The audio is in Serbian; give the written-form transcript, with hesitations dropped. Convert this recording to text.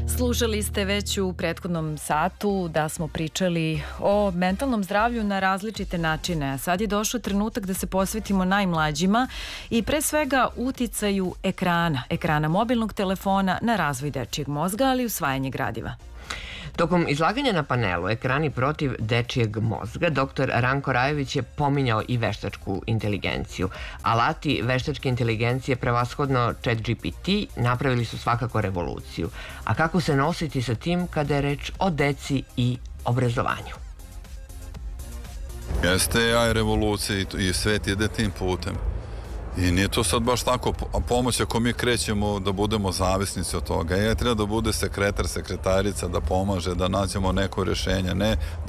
Slušali ste već u prethodnom satu da smo pričali o mentalnom zdravlju na različite načine, a sad je došao trenutak da se posvetimo najmlađima i pre svega uticaju ekrana mobilnog telefona na razvoj dečijeg mozga, ali i usvajanje gradiva. Tokom izlaganja na panelu Ekrani protiv dečijeg mozga, dr. Ranko Rajović je pominjao i veštačku inteligenciju. Alati veštačke inteligencije, prevashodno ChatGPT, napravili su svakako revoluciju. A kako se nositi sa tim kada je reč o deci i obrazovanju? Jeste AI revolucija i svet ide tim putem. I nije to sad baš tako pomoć ako mi krećemo da budemo zavisnici od toga. AI treba da bude sekretar, sekretarica, da pomaže, da nađemo neko rješenje, ne da